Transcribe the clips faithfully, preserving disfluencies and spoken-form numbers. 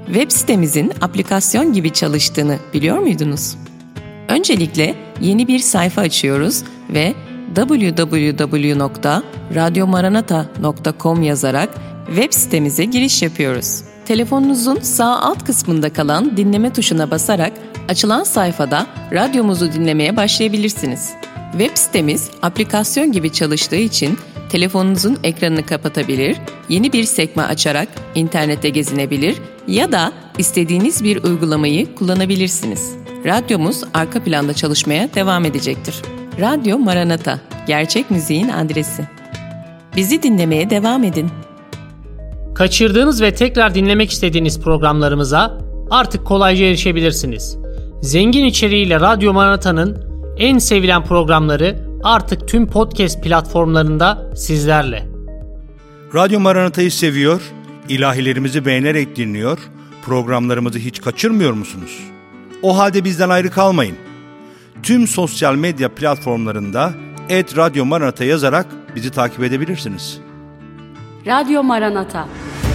Web sitemizin aplikasyon gibi çalıştığını biliyor muydunuz? Öncelikle yeni bir sayfa açıyoruz ve double-u double-u double-u nokta radyo maranata nokta com yazarak web sitemize giriş yapıyoruz. Telefonunuzun sağ alt kısmında kalan dinleme tuşuna basarak açılan sayfada radyomuzu dinlemeye başlayabilirsiniz. Web sitemiz aplikasyon gibi çalıştığı için telefonunuzun ekranını kapatabilir, yeni bir sekme açarak internette gezinebilir ya da istediğiniz bir uygulamayı kullanabilirsiniz. Radyomuz arka planda çalışmaya devam edecektir. Radyo Maranata, gerçek müziğin adresi. Bizi dinlemeye devam edin. Kaçırdığınız ve tekrar dinlemek istediğiniz programlarımıza artık kolayca erişebilirsiniz. Zengin içeriğiyle Radyo Maranata'nın en sevilen programları artık tüm podcast platformlarında sizlerle. Radyo Maranata'yı seviyor, ilahilerimizi beğenerek dinliyor, programlarımızı hiç kaçırmıyor musunuz? O halde bizden ayrı kalmayın. Tüm sosyal medya platformlarında et Radyo Maranata yazarak bizi takip edebilirsiniz. Radyo Maranata.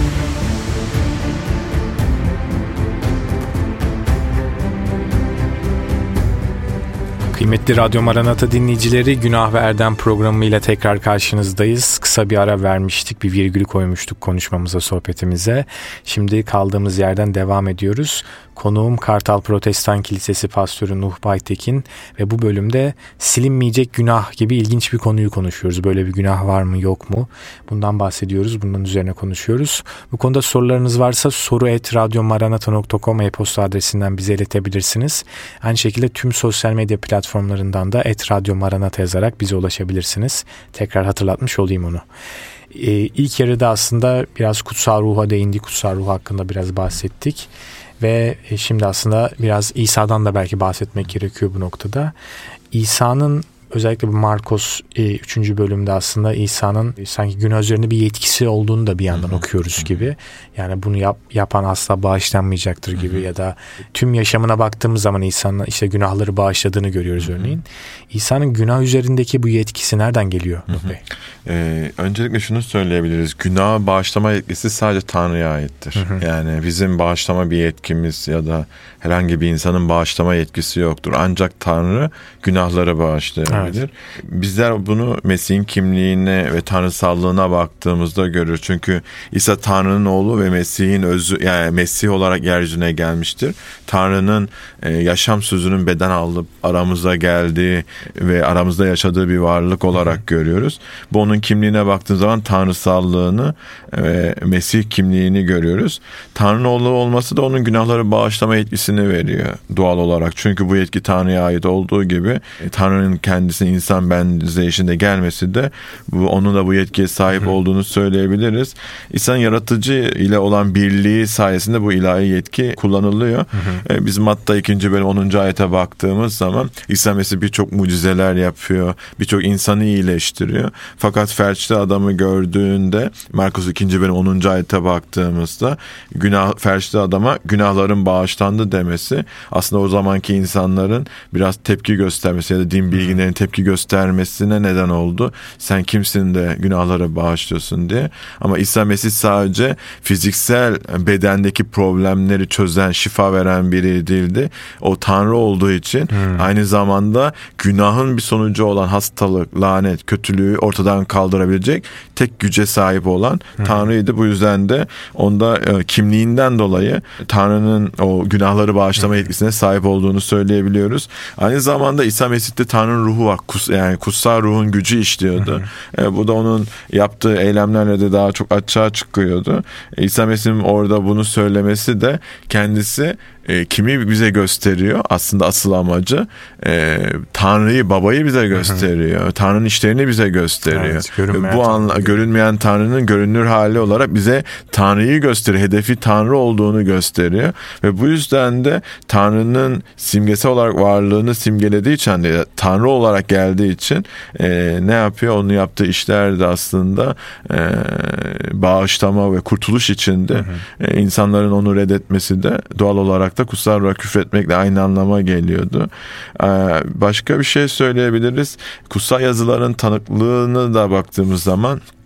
Kıymetli Radyo Maranata dinleyicileri, Günah ve Erdem programıyla tekrar karşınızdayız. Kısa bir ara vermiştik, bir virgül koymuştuk konuşmamıza, sohbetimize. Şimdi kaldığımız yerden devam ediyoruz. Konuğum Kartal Protestan Kilisesi Pastörü Nuh Baytekin ve bu bölümde silinmeyecek günah gibi ilginç bir konuyu konuşuyoruz. Böyle bir günah var mı, yok mu? Bundan bahsediyoruz, bunun üzerine konuşuyoruz. Bu konuda sorularınız varsa soru et radyo maranata nokta com e-posta adresinden bize iletebilirsiniz. Aynı şekilde tüm sosyal medya platformlarından da et radyo maranata yazarak bize ulaşabilirsiniz. Tekrar hatırlatmış olayım onu. Ee, ilk yarıda aslında biraz kutsal ruha değindik, kutsal ruh hakkında biraz bahsettik. Ve şimdi aslında biraz İsa'dan da belki bahsetmek gerekiyor bu noktada. İsa'nın özellikle bu Markos üçüncü bölümde aslında İsa'nın sanki günah üzerinde bir yetkisi olduğunu da bir yandan hı hı. okuyoruz gibi. Yani bunu yap, yapan asla bağışlanmayacaktır gibi hı hı. ya da tüm yaşamına baktığımız zaman İsa'nın işte günahları bağışladığını görüyoruz hı hı. örneğin. İsa'nın günah üzerindeki bu yetkisi nereden geliyor Nuh Bey? Ee, öncelikle şunu söyleyebiliriz. Günah bağışlama yetkisi sadece Tanrı'ya aittir. Hı hı. Yani bizim bağışlama bir yetkimiz ya da herhangi bir insanın bağışlama yetkisi yoktur. Ancak Tanrı günahları bağışlayabilir. Evet. Bizler bunu Mesih'in kimliğine ve tanrısallığına baktığımızda görürüz. Çünkü İsa Tanrı'nın oğlu ve Mesih'in özü, yani Mesih olarak yeryüzüne gelmiştir. Tanrı'nın e, yaşam sözünün beden alıp aramıza geldiği ve aramızda yaşadığı bir varlık olarak hı. görüyoruz. Bu onun kimliğine baktığın zaman tanrısallığını ve Mesih kimliğini görüyoruz. Tanrı'nın oğlu olması da onun günahları bağışlama yetkisini veriyor doğal olarak. Çünkü bu yetki Tanrı'ya ait olduğu gibi Tanrı'nın kendisine insan benzeyişinde gelmesi de bu, onun da bu yetkiye sahip Hı. olduğunu söyleyebiliriz. İnsan yaratıcı ile olan birliği sayesinde bu ilahi yetki kullanılıyor. Hı hı. Biz Matta ikinci bölüm onuncu ayete baktığımız zaman İsa Mesih birçok mucizeler yapıyor. Birçok insanı iyileştiriyor. Fakat felçli adamı gördüğünde Markus ikinci bölüm onuncu ayete baktığımızda günah felçli adama günahların bağışlandı demesi aslında o zamanki insanların biraz tepki göstermesi ya da din bilginlerin tepki göstermesine neden oldu. Sen kimsin de günahları bağışlıyorsun diye. Ama İsa Mesih sadece fiziksel bedendeki problemleri çözen, şifa veren biri değildi. O Tanrı olduğu için hmm. aynı zamanda günahın bir sonucu olan hastalık, lanet, kötülüğü ortadan kaldırabilecek tek güce sahip olan hmm. Tanrı'ydı. Bu yüzden de onda e, kimliğinden dolayı Tanrı'nın o günahları bağışlama yetkisine sahip olduğunu söyleyebiliyoruz. Aynı zamanda İsa Mesih'te Tanrı'nın ruhu var. Kus, yani kutsal ruhun gücü işliyordu. E, bu da onun yaptığı eylemlerle de daha çok açığa çıkıyordu. E, İsa Mesih'in orada bunu söylemesi de kendisi e, kimi bize gösteriyor? Aslında asıl amacı e, Tanrı'yı, babayı bize gösteriyor. Tanrı'nın işlerini bize gösteriyor. Evet, bu anla, görünmeyen Tanrı'nın görünür hali olarak bize Tanrı'yı gösteriyor. Hedefi Tanrı olduğunu gösteriyor. Ve bu yüzden de Tanrı'nın simgesel olarak varlığını simgelediği için, de, Tanrı olarak geldiği için e, ne yapıyor? Onun yaptığı işler de aslında e, bağışlama ve kurtuluş içinde e, insanların onu reddetmesi de doğal olarak da kutsal ruha küfretmekle aynı anlama geliyordu. Ee, başka bir şey söyleyebiliriz. Kutsal yazıların tanıklığını da baktığımız zaman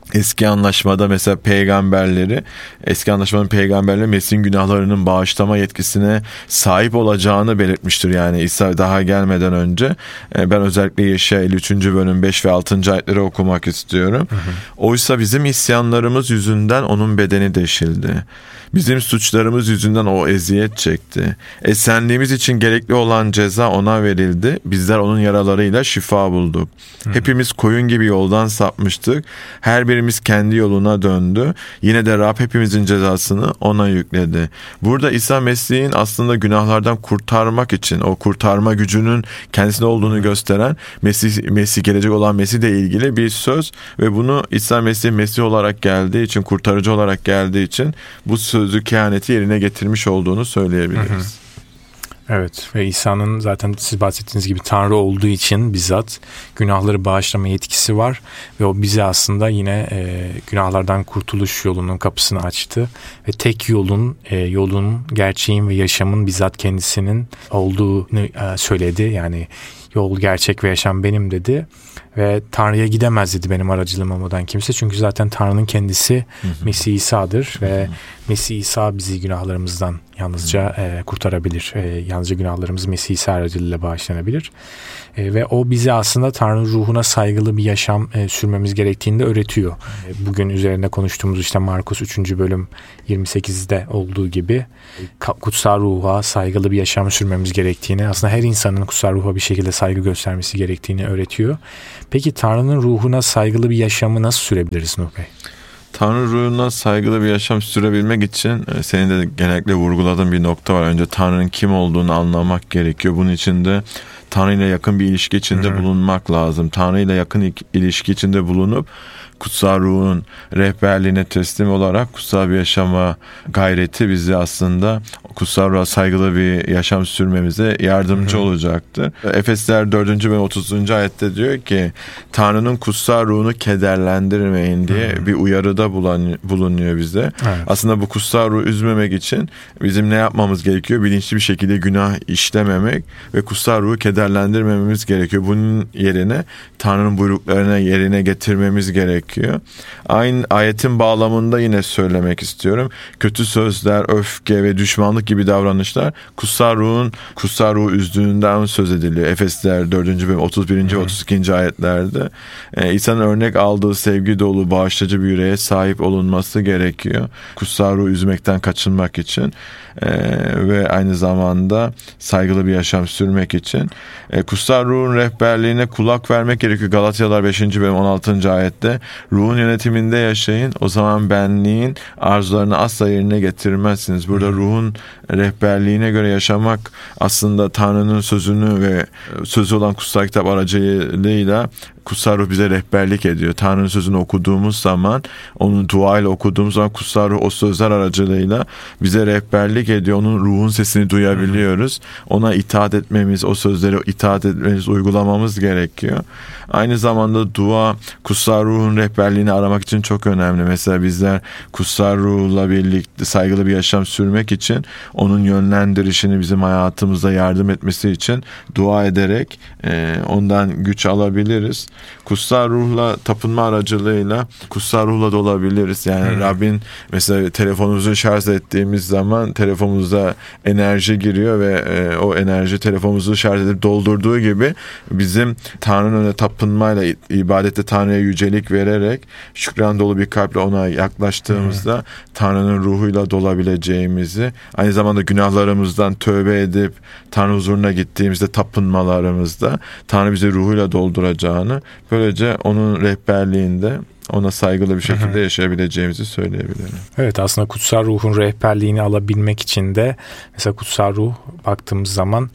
Eski anlaşmada mesela peygamberleri, eski anlaşmanın peygamberleri Mesih'in günahlarının bağışlama yetkisine sahip olacağını belirtmiştir. Yani İsa daha gelmeden önce. Ben özellikle Yeşaya elli üçüncü bölüm beş ve altıncı ayetleri okumak istiyorum. Hı hı. Oysa bizim isyanlarımız yüzünden onun bedeni deşildi. Bizim suçlarımız yüzünden o eziyet çekti. Esenliğimiz için gerekli olan ceza ona verildi. Bizler onun yaralarıyla şifa bulduk. Hı. Hepimiz koyun gibi yoldan sapmıştık. Her birimiz kendi yoluna döndü. Yine de Rab hepimizin cezasını ona yükledi. Burada İsa Mesih'in aslında günahlardan kurtarmak için, o kurtarma gücünün kendisinde olduğunu gösteren Mesih, Mesih gelecek olan Mesih ile ilgili bir söz ve bunu İsa Mesih Mesih olarak geldiği için, kurtarıcı olarak geldiği için bu sözü kehaneti yerine getirmiş olduğunu söyleyebiliriz. Hı hı. Evet ve İsa'nın zaten siz bahsettiğiniz gibi Tanrı olduğu için bizzat günahları bağışlama yetkisi var ve o bize aslında yine e, günahlardan kurtuluş yolunun kapısını açtı ve tek yolun, e, yolun, gerçeğin ve yaşamın bizzat kendisinin olduğunu e, söyledi. Yani yol, gerçek ve yaşam benim dedi ve Tanrı'ya gidemez dedi benim aracılığım olmadan kimse. Çünkü zaten Tanrı'nın kendisi hı hı. Mesih İsa'dır ve hı hı. Mesih İsa bizi günahlarımızdan yalnızca e, kurtarabilir. E, yalnızca günahlarımız Mesih İsa aracılığıyla bağışlanabilir. E, ve o bize aslında Tanrı'nın ruhuna saygılı bir yaşam e, sürmemiz gerektiğini de öğretiyor. E, bugün üzerinde konuştuğumuz işte Markus üçüncü bölüm yirmi sekizde olduğu gibi kutsal ruha saygılı bir yaşam sürmemiz gerektiğini, aslında her insanın kutsal ruha bir şekilde saygı göstermesi gerektiğini öğretiyor. Peki Tanrı'nın ruhuna saygılı bir yaşamı nasıl sürebiliriz Nuh Bey? Tanrı ruhuna saygılı bir yaşam sürebilmek için senin de genellikle vurguladığın bir nokta var. Önce Tanrı'nın kim olduğunu anlamak gerekiyor. Bunun için de Tanrı ile yakın bir ilişki içinde Hı-hı. bulunmak lazım. Tanrı ile yakın ilişki içinde bulunup kutsal ruhun rehberliğine teslim olarak kutsal bir yaşama gayreti bizi aslında kutsal ruha saygılı bir yaşam sürmemize yardımcı Hı-hı. olacaktır. Efesler dördüncü ve otuzuncu ayette diyor ki Tanrı'nın kutsal ruhunu kederlendirmeyin diye Hı-hı. bir uyarıda bulunuyor bize. Evet. Aslında bu kutsal ruhu üzmemek için bizim ne yapmamız gerekiyor? Bilinçli bir şekilde günah işlememek ve kutsal ruhu kederlendirmememiz gerekiyor. Bunun yerine Tanrı'nın buyruklarına yerine getirmemiz gerekiyor. Aynı ayetin bağlamında yine söylemek istiyorum. Kötü sözler, öfke ve düşmanlık gibi davranışlar kutsal ruhun kutsal ruhu üzdüğünden söz ediliyor. Efesler dördüncü bölüm otuz birinci ve otuz ikinci ayetlerde. Ee, İsa'nın örnek aldığı sevgi dolu, bağışlayıcı bir yüreğe sahip olunması gerekiyor. Kutsal ruhu üzmekten kaçınmak için ee, ve aynı zamanda saygılı bir yaşam sürmek için. Ee, kutsal ruhun rehberliğine kulak vermek gerekiyor. Galatyalar beşinci bölüm on altıncı ayette ruhun yönetiminde yaşayın. O zaman benliğin arzularını asla yerine getirmezsiniz. Burada ruhun rehberliğine göre yaşamak aslında Tanrı'nın sözünü ve sözü olan kutsal kitap aracılığıyla kutsal ruh bize rehberlik ediyor. Tanrı'nın sözünü okuduğumuz zaman, onun duayla okuduğumuz zaman kutsal ruh o sözler aracılığıyla bize rehberlik ediyor. Onun ruhun sesini duyabiliyoruz. Ona itaat etmemiz, o sözlere itaat etmemiz, uygulamamız gerekiyor. Aynı zamanda dua, kutsal ruhun rehberliğini aramak için çok önemli. Mesela bizler kutsal ruhla birlikte saygılı bir yaşam sürmek için onun yönlendirişini bizim hayatımızda yardım etmesi için dua ederek e, ondan güç alabiliriz. Kutsal ruhla tapınma aracılığıyla kutsal ruhla da olabiliriz. Yani hmm. Rabbin mesela telefonumuzu şarj ettiğimiz zaman telefonumuza enerji giriyor ve e, o enerji telefonumuzu şarj edip doldurduğu gibi bizim Tanrı'nın önüne tapınmayla, ibadette Tanrı'ya yücelik vererek şükran dolu bir kalple ona yaklaştığımızda hmm. Tanrı'nın ruhuyla dolabileceğimizi, aynı zamanda günahlarımızdan tövbe edip Tanrı huzuruna gittiğimizde tapınmalarımızda Tanrı bizi ruhuyla dolduracağını, böylece onun rehberliğinde ona saygılı bir şekilde Hı-hı. yaşayabileceğimizi söyleyebilirim. Evet, aslında kutsal ruhun rehberliğini alabilmek için de mesela kutsal ruh baktığımız zaman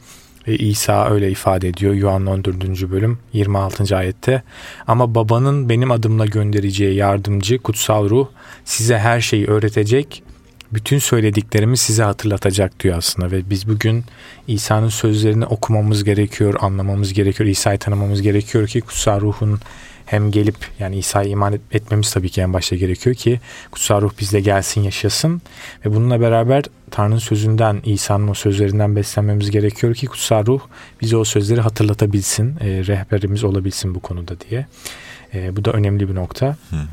İsa öyle ifade ediyor Yuhanna on dördüncü bölüm yirmi altıncı ayette. Ama babanın benim adımla göndereceği yardımcı kutsal ruh size her şeyi öğretecek, bütün söylediklerimi size hatırlatacak diyor aslında. Ve biz bugün İsa'nın sözlerini okumamız gerekiyor, anlamamız gerekiyor, İsa'yı tanımamız gerekiyor ki kutsal ruhun hem gelip, yani İsa'ya iman etmemiz tabii ki en başta gerekiyor ki kutsal ruh bizle gelsin, yaşasın ve bununla beraber Tanrı'nın sözünden, İsa'nın o sözlerinden beslenmemiz gerekiyor ki kutsal ruh bize o sözleri hatırlatabilsin, e, rehberimiz olabilsin bu konuda diye. E, bu da önemli bir nokta. Hı hı.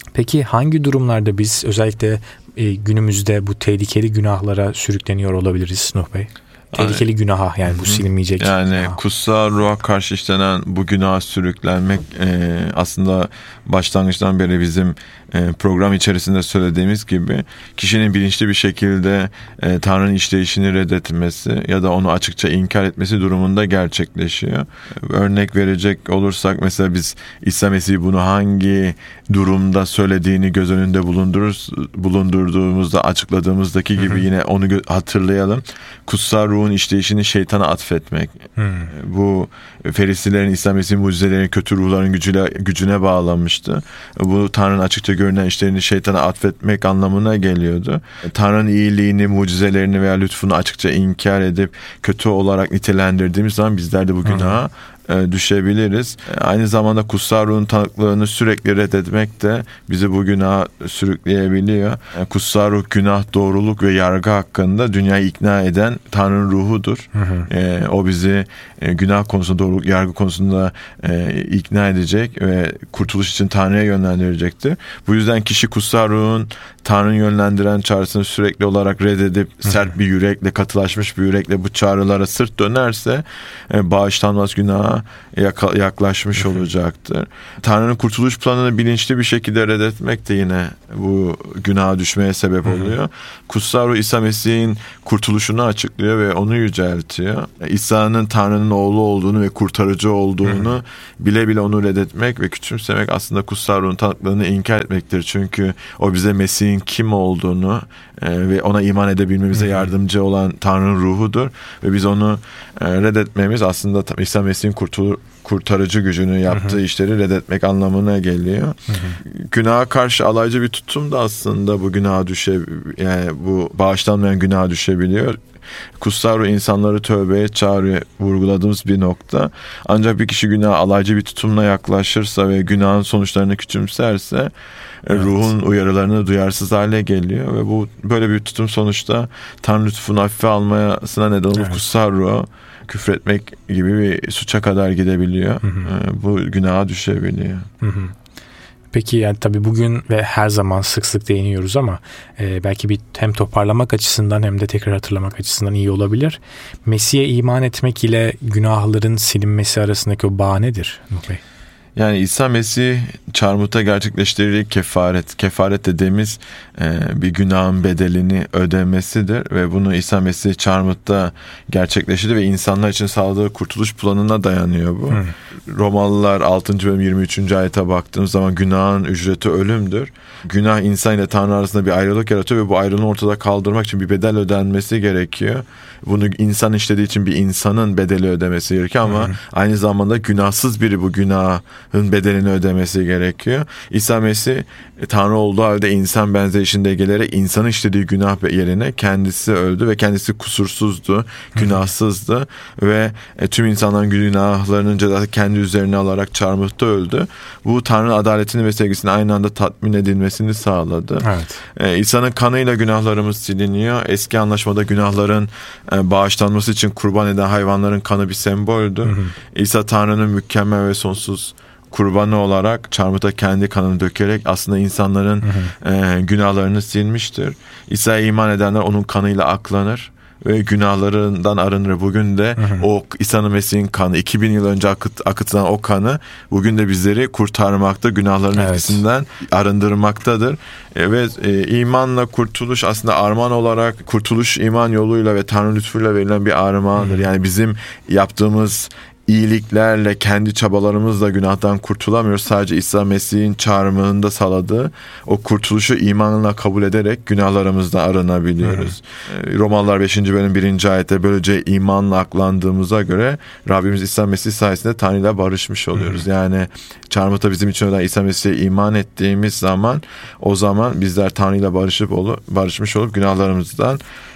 Peki hangi durumlarda biz özellikle e, günümüzde bu tehlikeli günahlara sürükleniyor olabiliriz Nuh Bey? Tehlikeli günaha, yani bu silinmeyecek. Yani günaha. kutsal ruha karşı işlenen bu günaha sürüklenmek e, aslında başlangıçtan beri bizim e, program içerisinde söylediğimiz gibi kişinin bilinçli bir şekilde e, Tanrı'nın işleyişini reddetmesi ya da onu açıkça inkar etmesi durumunda gerçekleşiyor. Örnek verecek olursak mesela biz İsa Mesih bunu hangi durumda söylediğini göz önünde bulundururuz, bulundurduğumuzda açıkladığımızdaki gibi, hı hı, yine onu hatırlayalım. Kutsal ruhun işleyişini şeytana atfetmek. Hmm. Bu Ferisilerin İsa Mesih'in mucizelerini kötü ruhların gücüne, gücüne bağlamıştı. Bu Tanrı'nın açıkça görünen işlerini şeytana atfetmek anlamına geliyordu. Tanrı'nın iyiliğini, mucizelerini veya lütfunu açıkça inkar edip kötü olarak nitelendirdiğimiz zaman bizler de bu günaha hmm. düşebiliriz. Aynı zamanda kutsal ruhun tanıklığını sürekli reddetmek de bizi bu günaha sürükleyebiliyor. Kutsal ruh günah, doğruluk ve yargı hakkında dünyayı ikna eden Tanrı'nın ruhudur. Hı hı. E, o bizi e, günah konusunda, doğruluk, yargı konusunda e, ikna edecek ve kurtuluş için Tanrı'ya yönlendirecektir. Bu yüzden kişi kutsal ruhun Tanrı'nın yönlendiren çağrısını sürekli olarak reddedip hı hı. sert bir yürekle, katılaşmış bir yürekle bu çağrılara sırt dönerse e, bağışlanmaz günaha yaklaşmış olacaktır. Tanrı'nın kurtuluş planını bilinçli bir şekilde reddetmek de yine bu günaha düşmeye sebep oluyor. Kutsal ruh İsa Mesih'in kurtuluşunu açıklıyor ve onu yüceltiyor. İsa'nın Tanrı'nın oğlu olduğunu ve kurtarıcı olduğunu Hı-hı. bile bile onu reddetmek ve küçümsemek aslında kutsal ruhun tanıklığını inkar etmektir. Çünkü o bize Mesih'in kim olduğunu e, ve ona iman edebilmemize Hı-hı. yardımcı olan Tanrı'nın ruhudur ve biz onu e, reddetmemiz aslında İsa Mesih'in kurtulur kurtarıcı gücünü yaptığı hı hı. işleri reddetmek anlamına geliyor. Hı hı. Günaha karşı alaycı bir tutum da aslında bu günaha düşe, yani bu bağışlanmayan günaha düşebiliyor. Kutsal ruh insanları tövbeye çağırıyor, vurguladığımız bir nokta. Ancak bir kişi günaha alaycı bir tutumla yaklaşırsa ve günahın sonuçlarını küçümserse evet. ruhun uyarılarını duyarsız hale geliyor ve bu böyle bir tutum sonuçta Tanrı lütfunu hafife almasına neden olup evet. kutsal ruha küfretmek gibi bir suça kadar gidebiliyor. Hı hı. Bu günaha düşebiliyor. Hı hı. Peki yani tabii bugün ve her zaman sık sık değiniyoruz ama e, belki bir hem toparlamak açısından hem de tekrar hatırlamak açısından iyi olabilir. Mesih'e iman etmek ile günahların silinmesi arasındaki o bağ nedir Nuh Bey? Yani İsa Mesih çarmıhta gerçekleştirdiği kefaret, kefaret dediğimiz e, bir günahın bedelini ödemesidir ve bunu İsa Mesih çarmıhta gerçekleştirdi ve insanlar için sağladığı kurtuluş planına dayanıyor bu. Hmm. Romalılar altıncı bölüm yirmi üçüncü ayete baktığımız zaman günahın ücreti ölümdür. Günah insan ile Tanrı arasında bir ayrılık yaratıyor ve bu ayrılığı ortada kaldırmak için bir bedel ödenmesi gerekiyor. Bunu insan işlediği için bir insanın bedeli ödemesi gerekiyor ama hmm. aynı zamanda günahsız biri bu günahın bedelini ödemesi gerekiyor. İsa Mesih Tanrı olduğu halde insan benzerişinde gelerek insanın işlediği günah yerine kendisi öldü ve kendisi kusursuzdu, günahsızdı hmm. ve tüm insanların günahlarının cezası kendi üzerine alarak çarmıhta öldü. Bu Tanrı'nın adaletini ve sevgisini aynı anda tatmin edilmesini sağladı. Evet. Ee, İsa'nın kanıyla günahlarımız siliniyor. Eski anlaşmada günahların e, bağışlanması için kurban eden hayvanların kanı bir semboldü. Hı hı. İsa Tanrı'nın mükemmel ve sonsuz kurbanı olarak çarmıhta kendi kanını dökerek aslında insanların hı hı. E, günahlarını silmiştir. İsa'ya iman edenler onun kanıyla aklanır ve günahlarından arınır. Bugün de hı hı. o İsa'nın Mesih'in kanı, iki bin yıl önce akıt, akıtılan o kanı bugün de bizleri kurtarmakta, günahların evet. etkisinden arındırmaktadır. E, ve e, imanla kurtuluş aslında armağan olarak, kurtuluş iman yoluyla ve Tanrı lütfuyla verilen bir armağandır. Hı hı. Yani bizim yaptığımız iyiliklerle, kendi çabalarımızla günahtan kurtulamıyoruz. Sadece İsa Mesih'in çağrımında sağladığı o kurtuluşu imanla kabul ederek günahlarımızdan arınabiliyoruz. Hı. Romalılar beşinci bölüm birinci ayette böylece imanla aklandığımıza göre Rabbimiz İsa Mesih sayesinde Tanrı'yla barışmış oluyoruz. Hı. Yani çarmıhta bizim için ölen İsa Mesih'e iman ettiğimiz zaman o zaman bizler Tanrı'yla barışıp olup, barışmış olup günahlarımızdan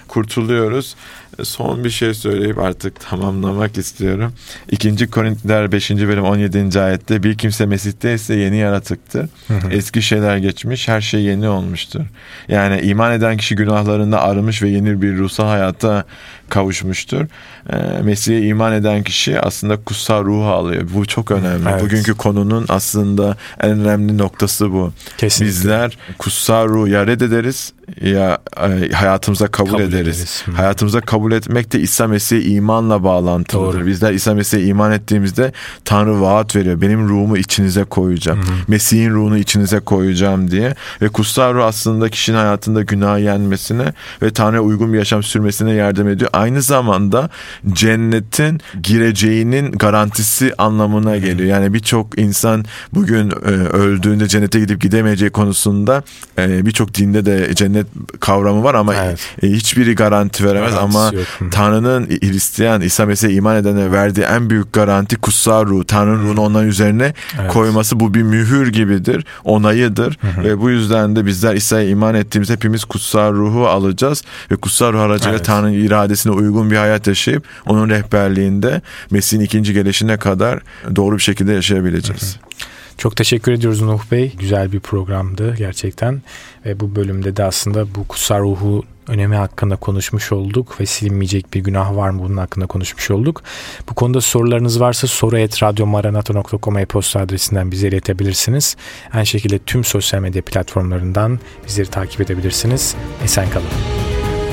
kurtuluyoruz. Son bir şey söyleyip artık tamamlamak istiyorum. İkinci Korintiler beşinci bölüm on yedinci ayette bir kimse Mesih'teyse yeni yaratıktır. Hı hı. Eski şeyler geçmiş, her şey yeni olmuştur. Yani iman eden kişi günahlarında arınmış ve yeni bir ruhsal hayata kavuşmuştur. Ee, Mesih'e iman eden kişi aslında kutsal ruhu alıyor. Bu çok önemli. Evet. Bugünkü konunun aslında en önemli noktası bu. Kesinlikle. Bizler kutsal ruhu ya reddederiz ya e, hayatımıza kabul, kabul ederiz. ederiz. Hayatımıza kabul etmek de İsa Mesih'e imanla bağlantılıdır. Doğru. Bizler İsa Mesih'e iman ettiğimizde Tanrı vaat veriyor. Benim ruhumu içinize koyacağım. Hı-hı. Mesih'in ruhunu içinize koyacağım diye. Ve kutsal ruh aslında kişinin hayatında günahı yenmesine ve Tanrı'ya uygun bir yaşam sürmesine yardım ediyor. Aynı zamanda cennetin gireceğinin garantisi anlamına geliyor. Yani birçok insan bugün e, öldüğünde cennete gidip gidemeyeceği konusunda e, birçok dinde de cennet kavramı var ama evet. e, hiçbiri garanti veremez. Garantisi ama yok. Tanrı'nın Hristiyan, İsa Mesih'e iman edene verdiği en büyük garanti kutsal ruh. Tanrı'nın ruhunu onların üzerine evet. koyması, bu bir mühür gibidir, onayıdır. Hı hı. Ve bu yüzden de bizler İsa'ya iman ettiğimiz hepimiz kutsal ruhu alacağız ve kutsal ruh aracıyla evet. Tanrı'nın iradesine uygun bir hayat yaşayıp onun rehberliğinde Mesih'in ikinci gelişine kadar doğru bir şekilde yaşayabileceğiz. Hı hı. Çok teşekkür ediyoruz Nuh Bey. Güzel bir programdı gerçekten. Ve bu bölümde de aslında bu kutsal ruhu önemi hakkında konuşmuş olduk ve silinmeyecek bir günah var mı bunun hakkında konuşmuş olduk. Bu konuda sorularınız varsa soru et radyomaranata nokta com e-posta adresinden bize iletebilirsiniz. Aynı şekilde tüm sosyal medya platformlarından bizleri takip edebilirsiniz. Esen kalın.